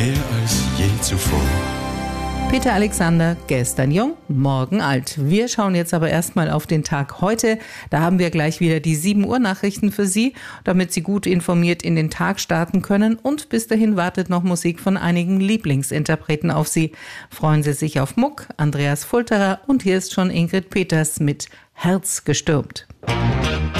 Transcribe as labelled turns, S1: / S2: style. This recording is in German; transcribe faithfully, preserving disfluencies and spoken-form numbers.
S1: mehr als je zuvor.
S2: Peter Alexander, gestern jung, morgen alt. Wir schauen jetzt aber erstmal auf den Tag heute. Da haben wir gleich wieder die sieben Uhr Nachrichten für Sie, damit Sie gut informiert in den Tag starten können. Und bis dahin wartet noch Musik von einigen Lieblingsinterpreten auf Sie. Freuen Sie sich auf Muck, Andreas Fulterer und hier ist schon Ingrid Peters mit Herz gestürmt.